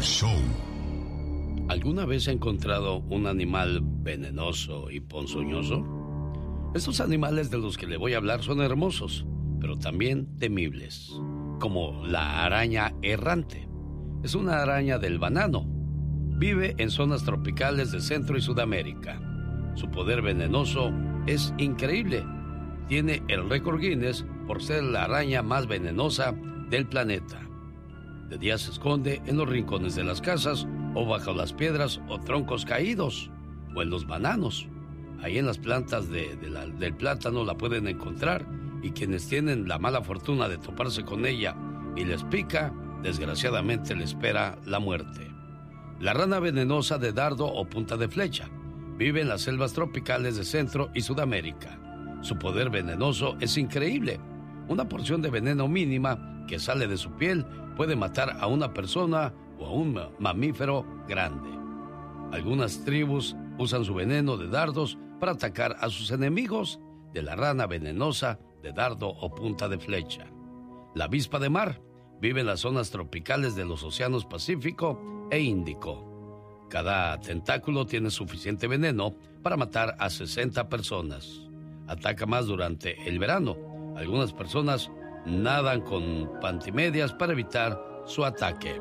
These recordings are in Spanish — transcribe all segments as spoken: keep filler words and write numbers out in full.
show. ¿Alguna vez ha encontrado un animal venenoso y ponzoñoso? Estos animales de los que le voy a hablar son hermosos, pero también temibles, como la araña errante. Es una araña del banano. Vive en zonas tropicales de Centro y Sudamérica. Su poder venenoso es increíble. Tiene el récord Guinness por ser la araña más venenosa del planeta. De día se esconde en los rincones de las casas o bajo las piedras o troncos caídos o en los bananos. Ahí en las plantas de, de la, del plátano la pueden encontrar, y quienes tienen la mala fortuna de toparse con ella y les pica, desgraciadamente le espera la muerte. La rana venenosa de dardo o punta de flecha vive en las selvas tropicales de Centro y Sudamérica. Su poder venenoso es increíble. Una porción de veneno mínima que sale de su piel puede matar a una persona o a un mamífero grande. Algunas tribus usan su veneno de dardos para atacar a sus enemigos de la rana venenosa de dardo o punta de flecha. La avispa de mar vive en las zonas tropicales de los océanos Pacífico e Índico. Cada tentáculo tiene suficiente veneno para matar a sesenta personas. Ataca más durante el verano. Algunas personas nadan con pantimedias para evitar su ataque.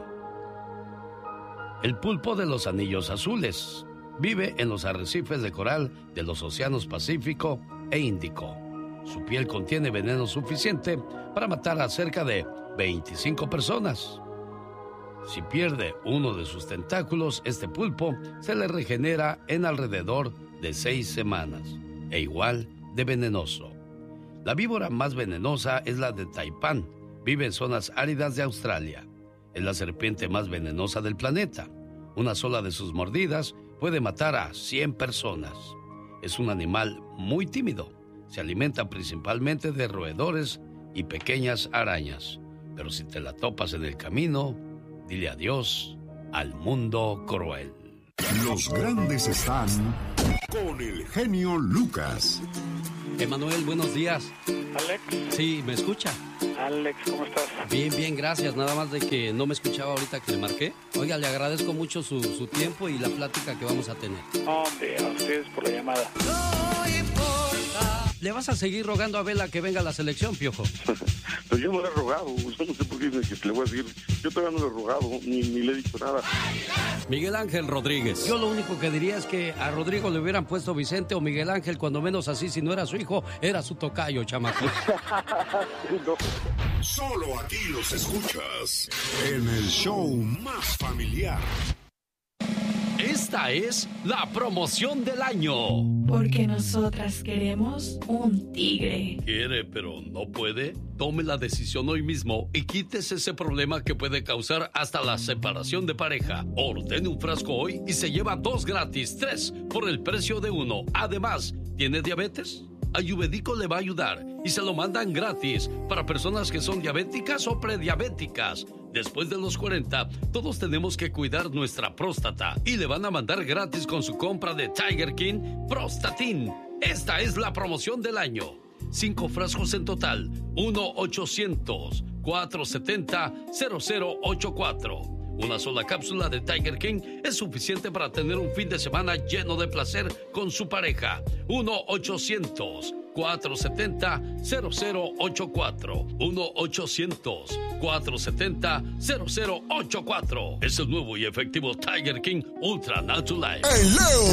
El pulpo de los anillos azules vive en los arrecifes de coral de los océanos Pacífico e Índico. Su piel contiene veneno suficiente para matar a cerca de veinticinco personas. Si pierde uno de sus tentáculos, este pulpo se le regenera en alrededor de seis semanas, e igual de venenoso. La víbora más venenosa es la de Taipán. Vive en zonas áridas de Australia. Es la serpiente más venenosa del planeta. Una sola de sus mordidas puede matar a cien personas. Es un animal muy tímido. Se alimenta principalmente de roedores y pequeñas arañas. Pero si te la topas en el camino, dile adiós al mundo cruel. Los grandes están con el genio Lucas. Emanuel, buenos días. Alex. Sí, ¿me escucha? Alex, ¿cómo estás? Bien, bien, gracias. Nada más de que no me escuchaba ahorita que le marqué. Oiga, le agradezco mucho su, su tiempo y la plática que vamos a tener. Hombre, a ustedes por la llamada. No importa. ¿Le vas a seguir rogando a Vela que venga a la selección, Piojo? Pero yo no le he rogado. Usted no sé por qué dice que le voy a decir. Yo todavía no le he rogado, ni, ni le he dicho nada. Miguel Ángel Rodríguez. Yo lo único que diría es que a Rodrigo le hubieran puesto Vicente o Miguel Ángel, cuando menos así, si no era su hijo, era su tocayo, chamaco. No. Solo aquí los escuchas en el show más familiar. Esta es la promoción del año. Porque nosotras queremos un tigre. ¿Quiere pero no puede? Tome la decisión hoy mismo y quítese ese problema que puede causar hasta la separación de pareja. Ordene un frasco hoy y se lleva dos gratis, tres por el precio de uno. Además, ¿tiene diabetes? Ayurvédico le va a ayudar y se lo mandan gratis para personas que son diabéticas o prediabéticas. Después de los cuarenta, todos tenemos que cuidar nuestra próstata y le van a mandar gratis con su compra de Tiger King Prostatin. Esta es la promoción del año. Cinco frascos en total. uno ochocientos, cuatrocientos setenta, cero cero ochenta y cuatro. Una sola cápsula de Tiger King es suficiente para tener un fin de semana lleno de placer con su pareja. uno ochocientos, cuatrocientos setenta, cero cero ochenta y cuatro. uno ochocientos, cuatrocientos setenta, cero cero ochenta y cuatro. Es el nuevo y efectivo Tiger King Ultra Natural. El Leo